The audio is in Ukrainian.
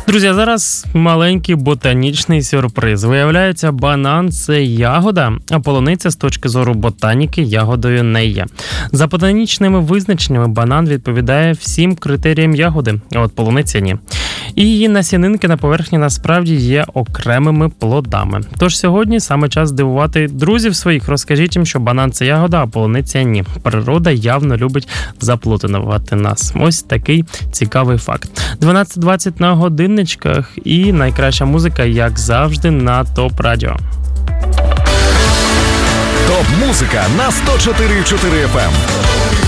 Друзі, зараз маленький ботанічний сюрприз. Виявляється, банан – це ягода, а полуниця з точки зору ботаніки ягодою не є. За ботанічними визначеннями банан відповідає всім критеріям ягоди, а от полуниця – ні. І її насінинки на поверхні насправді є окремими плодами. Тож сьогодні саме час здивувати друзів своїх. Розкажіть їм, що банан – це ягода, а полуниця – ні. Природа явно любить заплутувати нас. Ось такий цікавий факт. 12:20 на годинничках і найкраща музика, як завжди, на ТОП Радіо. ТОП Музика на 104.4 FM.